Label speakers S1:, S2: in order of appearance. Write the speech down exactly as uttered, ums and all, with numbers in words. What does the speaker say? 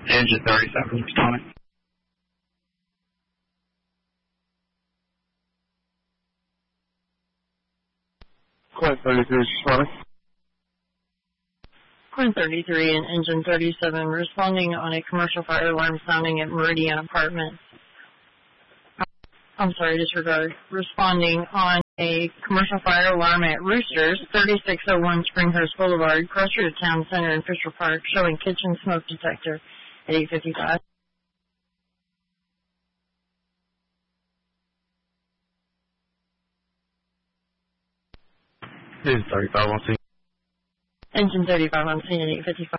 S1: Engine thirty-seven responding.
S2: Quint thirty-three responding.
S3: Quint thirty-three and Engine thirty-seven responding on a commercial fire alarm sounding at Meridian Apartments. I'm sorry, disregard. Responding on a commercial fire alarm at Roosters, thirty-six oh one Springhurst Boulevard, closer to Town Center in Fisher Park, showing kitchen smoke detector at eight fifty-five.
S2: Engine thirty-five on scene.
S3: Engine thirty-five on scene at eight fifty-five.